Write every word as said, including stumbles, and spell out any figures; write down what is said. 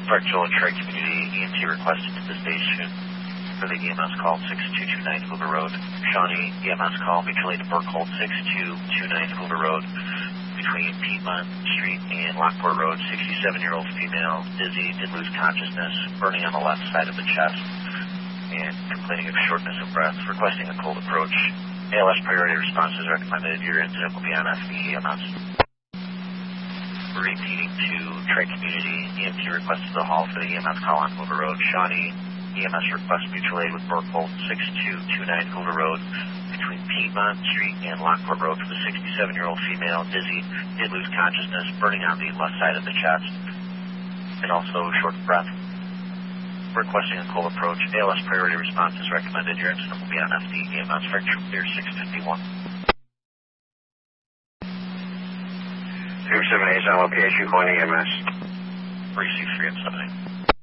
Parkville Tri Community E M T requested to the station for the E M S call six two two nine Hoover Road. Shawnee E M S call mutual aid to Burkhold six two two nine Hoover Road between Piedmont Street and Lockport Road. sixty-seven-year-old female, dizzy, did lose consciousness, burning on the left side of the chest, and complaining of shortness of breath, requesting a cold approach. A L S priority response is recommended. Your incident will be on F B E M S. Repeating to Tri-Community, E M T requested the hall for the E M S call on Hoover Road. Shawnee, E M S request mutual aid with Burkhold six two two nine Hoover Road between Piedmont Street and Lockport Road for the sixty-seven-year-old female, dizzy, did lose consciousness, burning on the left side of the chest, and also short of breath. Requesting a cold approach. A L S priority response is recommended. Your incident will be on F D E M S. Fracture clear six fifty-one. three seven eight is on location, calling E M S. Receive three and seven eight.